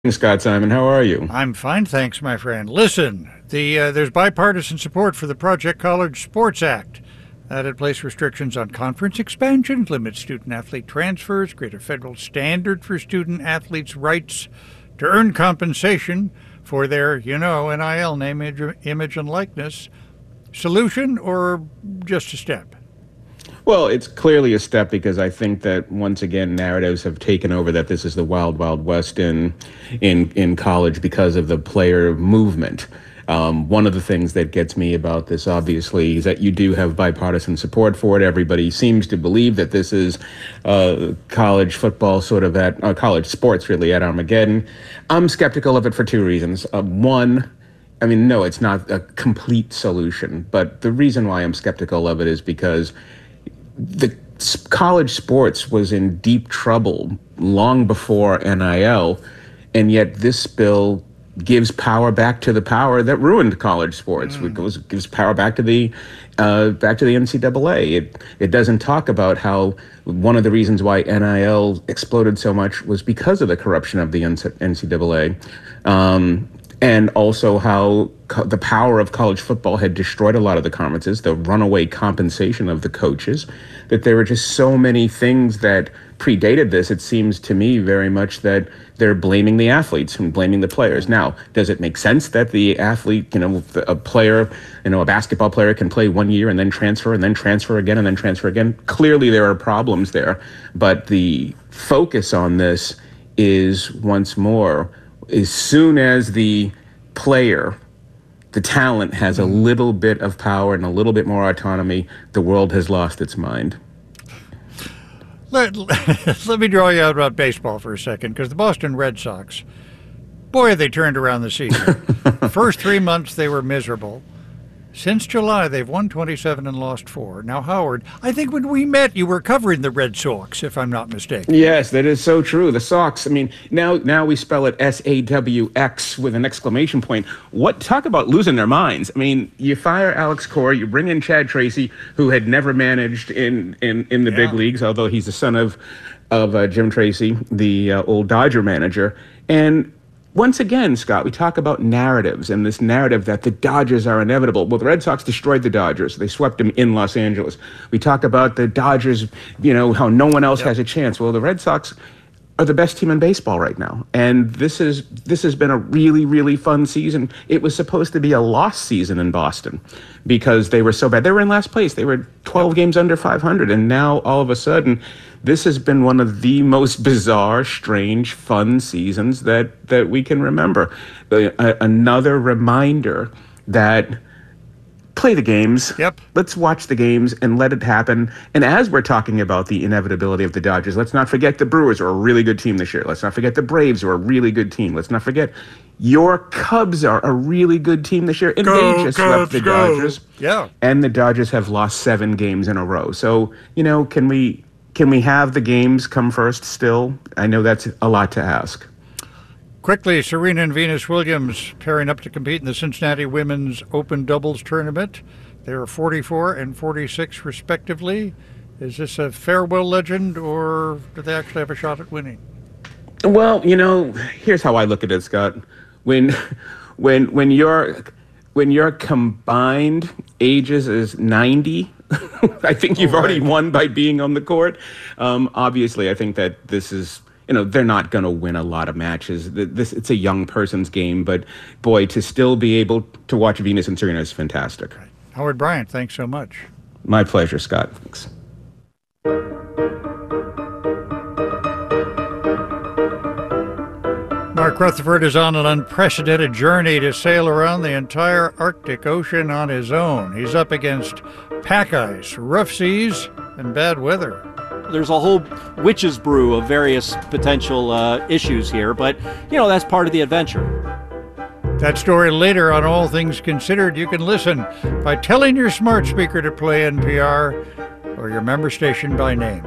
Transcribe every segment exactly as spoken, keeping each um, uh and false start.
Scott Simon, how are you? I'm fine, thanks, my friend. Listen, the uh, there's bipartisan support for the Project College Sports Act. That'd place restrictions on conference expansion, limit student-athlete transfers, create a federal standard for student-athletes' rights to earn compensation for their, you know, N I L, name, image, image and likeness. Solution or just a step? Well, it's clearly a step because I think that once again narratives have taken over that this is the wild, wild west in in in college because of the player movement. Um, one of the things that gets me about this, obviously, is that you do have bipartisan support for it. Everybody seems to believe that this is uh, college football sort of at uh, college sports really at Armageddon. I'm skeptical of it for two reasons. Uh, one, I mean, no, it's not a complete solution. But the reason why I'm skeptical of it is because the college sports was in deep trouble long before N I L, and yet this bill gives power back to the power that ruined college sports. Mm. It goes, gives power back to the uh, back to the N C double A. It it doesn't talk about how one of the reasons why N I L exploded so much was because of the corruption of the N C double A. Um, and also how co- the power of college football had destroyed a lot of the conferences, the runaway compensation of the coaches, that there were just so many things that predated this. It seems to me very much that they're blaming the athletes and blaming the players. Now, does it make sense that the athlete, you know, a player, you know, a basketball player can play one year and then transfer and then transfer again and then transfer again? Clearly, there are problems there. But the focus on this is once more, as soon as the player, the talent has a little bit of power and a little bit more autonomy, the world has lost its mind. Let, let me draw you out about baseball for a second, because the Boston Red Sox, boy, they turned around the season. First three months, they were miserable. Since July, they've won twenty-seven and lost four. Now, Howard, I think when we met, you were covering the Red Sox, if I'm not mistaken. Yes, that is so true. The Sox, I mean, now now we spell it S A W X with an exclamation point. What, talk about losing their minds. I mean, you fire Alex Cora, you bring in Chad Tracy, who had never managed in, in, in the yeah. big leagues, although he's the son of, of uh, Jim Tracy, the uh, old Dodger manager. And once again, Scott, we talk about narratives and this narrative that the Dodgers are inevitable. Well, the Red Sox destroyed the Dodgers. They swept them in Los Angeles. We talk about the Dodgers, you know, how no one else yep. has a chance. Well, the Red Sox are the best team in baseball right now. And this is this has been a really, really fun season. It was supposed to be a lost season in Boston because they were so bad. They were in last place. They were twelve games under five hundred. And now, all of a sudden, this has been one of the most bizarre, strange, fun seasons that, that we can remember. Uh, another reminder that play the games. Yep. Let's watch the games and let it happen. And as we're talking about the inevitability of the Dodgers, let's not forget the Brewers are a really good team this year. Let's not forget the Braves are a really good team. Let's not forget your Cubs are a really good team this year. And go, they just Cubs, swept the go. Dodgers. Yeah. And the Dodgers have lost seven games in a row. So, you know, can we... Can we have the games come first still? I know that's a lot to ask. Quickly, Serena and Venus Williams pairing up to compete in the Cincinnati Women's Open Doubles Tournament. They are forty-four and forty-six, respectively. Is this a farewell legend, or do they actually have a shot at winning? Well, you know, here's how I look at it, Scott. When, when, when your, when your combined ages is ninety. I think you've already won by being on the court. Um, obviously, I think that this is, you know, they're not going to win a lot of matches. This It's a young person's game, but boy, to still be able to watch Venus and Serena is fantastic. Howard Bryant, thanks so much. My pleasure, Scott. Thanks. Mark Rutherford is on an unprecedented journey to sail around the entire Arctic Ocean on his own. He's up against pack ice, rough seas, and bad weather. There's a whole witch's brew of various potential uh, issues here, but, you know, that's part of the adventure. That story later on All Things Considered. You can listen by telling your smart speaker to play N P R or your member station by name.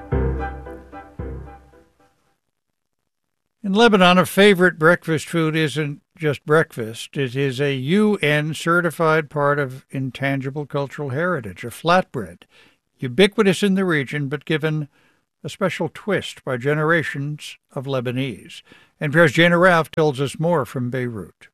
In Lebanon, a favorite breakfast food isn't just breakfast. It is a U N-certified part of intangible cultural heritage, a flatbread, ubiquitous in the region, but given a special twist by generations of Lebanese. N P R's Jana Raff tells us more from Beirut.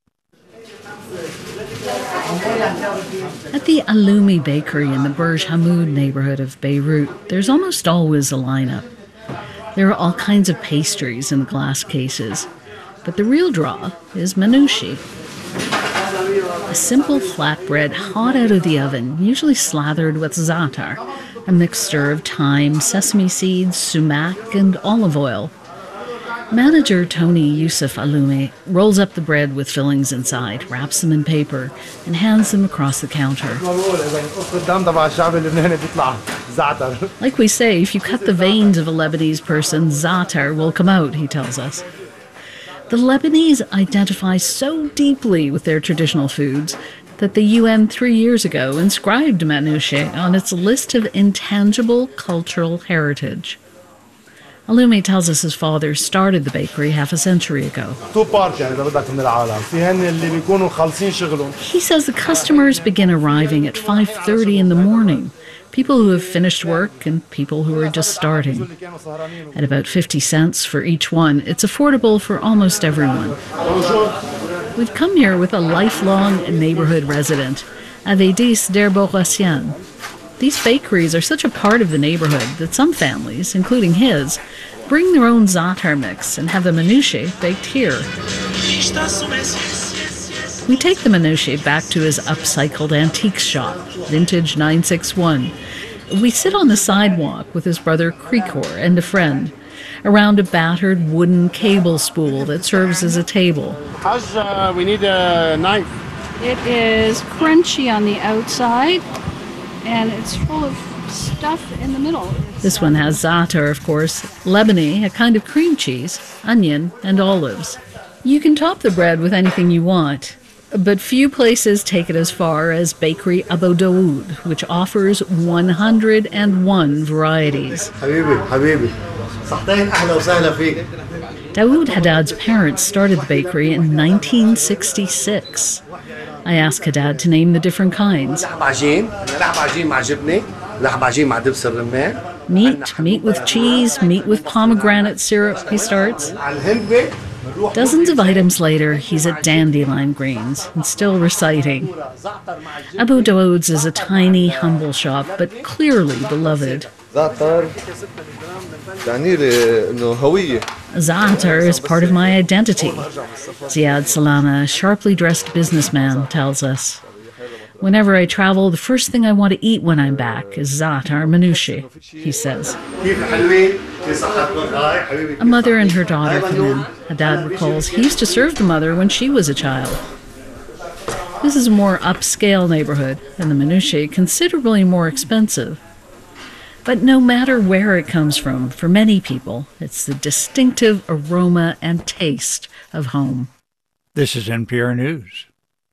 At the Aloumi Bakery in the Burj Hamoud neighborhood of Beirut, there's almost always a lineup. There are all kinds of pastries in the glass cases, but the real draw is manouche. A simple flatbread hot out of the oven, usually slathered with za'atar, a mixture of thyme, sesame seeds, sumac, and olive oil. Manager Tony Youssef Aloumi rolls up the bread with fillings inside, wraps them in paper, and hands them across the counter. Like we say, if you cut the veins of a Lebanese person, za'atar will come out, he tells us. The Lebanese identify so deeply with their traditional foods that the U N three years ago inscribed manouche on its list of intangible cultural heritage. Aloumi tells us his father started the bakery half a century ago. He says the customers begin arriving at five thirty in the morning, people who have finished work and people who are just starting. At about fifty cents for each one, it's affordable for almost everyone. We've come here with a lifelong neighborhood resident, Avedis Derboghessian. These bakeries are such a part of the neighborhood that some families, including his, bring their own za'atar mix and have the manouche baked here. We take the manouche back to his upcycled antiques shop, Vintage nine six one. We sit on the sidewalk with his brother Krikor and a friend, around a battered wooden cable spool that serves as a table. How's, uh, we need a knife. It is crunchy on the outside, and it's full of stuff in the middle. It's, this one has za'atar, of course, Lebanese, a kind of cream cheese, onion, and olives. You can top the bread with anything you want, but few places take it as far as Bakery Abu Dawood, which offers one hundred and one varieties. Habibi, Habibi. Dawood Haddad's parents started the bakery in nineteen sixty-six. I asked Haddad to name the different kinds. Meat, meat with cheese, meat with pomegranate syrup, he starts. Dozens of items later, he's at Dandelion Greens and still reciting. Abu Dawood's is a tiny, humble shop, but clearly beloved. Za'atar is part of my identity, Ziad Salama, a sharply dressed businessman, tells us. Whenever I travel, the first thing I want to eat when I'm back is za'atar manouche, he says. A mother and her daughter come in. Haddad recalls he used to serve the mother when she was a child. This is a more upscale neighborhood, and the manouche considerably more expensive. But no matter where it comes from, for many people, it's the distinctive aroma and taste of home. This is N P R News.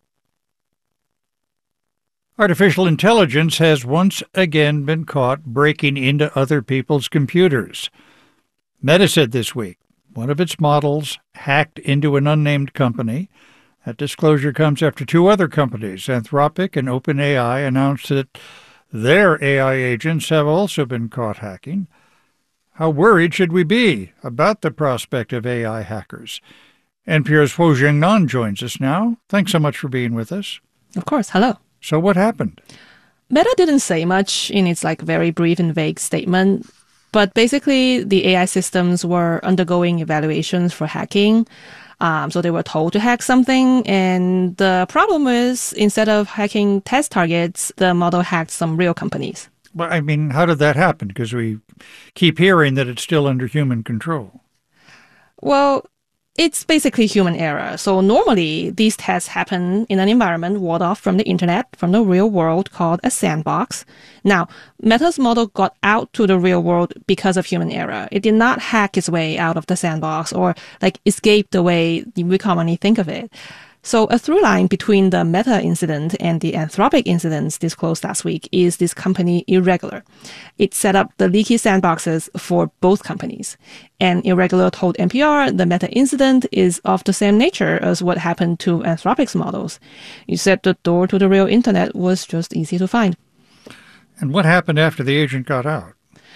Artificial intelligence has once again been caught breaking into other people's computers. Meta said this week one of its models hacked into an unnamed company. That disclosure comes after two other companies, Anthropic and OpenAI, announced that their A I agents have also been caught hacking. How worried should we be about the prospect of A I hackers? N P R's Huo Jingnan joins us now. Thanks so much for being with us. Of course. Hello. So what happened? Meta didn't say much in its like very brief and vague statement, but basically the A I systems were undergoing evaluations for hacking. Um, so they were told to hack something, and the problem is instead of hacking test targets, the model hacked some real companies. Well, I mean, how did that happen? Because we keep hearing that it's still under human control. Well, it's basically human error. So normally these tests happen in an environment walled off from the internet, from the real world, called a sandbox. Now, Meta's model got out to the real world because of human error. It did not hack its way out of the sandbox or like escape the way we commonly think of it. So a through line between the Meta incident and the Anthropic incidents disclosed last week is this company Irregular. It set up the leaky sandboxes for both companies. And Irregular told N P R the Meta incident is of the same nature as what happened to Anthropic's models. It said the door to the real internet was just easy to find. And what happened after the agent got out?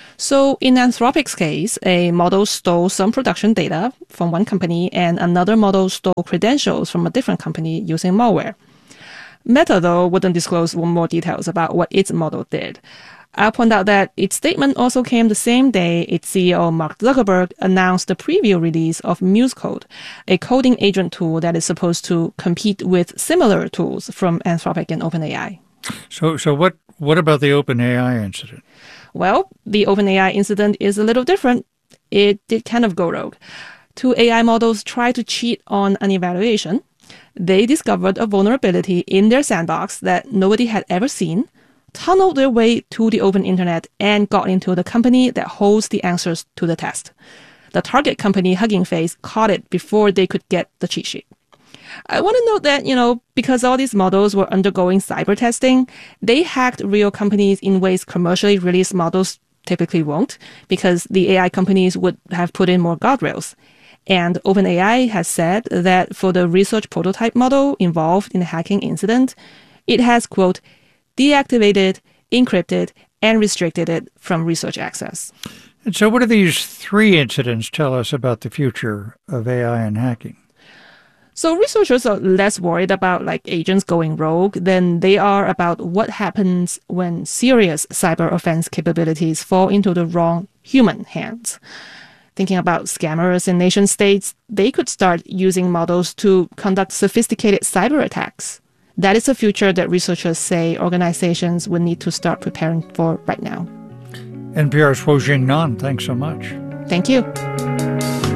So in Anthropic's case, a model stole some production data from one company and another model stole credentials from a different company using malware. Meta, though, wouldn't disclose more details about what its model did. I'll point out that its statement also came the same day its C E O Mark Zuckerberg announced the preview release of MuseCode, a coding agent tool that is supposed to compete with similar tools from Anthropic and OpenAI. So, so what, what about the OpenAI incident? Well, the OpenAI incident is a little different. It did kind of go rogue. Two A I models tried to cheat on an evaluation. They discovered a vulnerability in their sandbox that nobody had ever seen, tunneled their way to the open internet, and got into the company that holds the answers to the test. The target company, Hugging Face, caught it before they could get the cheat sheet. I want to note that, you know, because all these models were undergoing cyber testing, they hacked real companies in ways commercially released models typically won't, because the A I companies would have put in more guardrails. And OpenAI has said that for the research prototype model involved in the hacking incident, it has, quote, deactivated, encrypted, and restricted it from research access. And so what do these three incidents tell us about the future of A I and hacking? So researchers are less worried about like agents going rogue than they are about what happens when serious cyber offense capabilities fall into the wrong human hands. Thinking about scammers in nation states, they could start using models to conduct sophisticated cyber attacks. That is a future that researchers say organizations would need to start preparing for right now. N P R's Huo-Jing Nan, thanks so much. Thank you.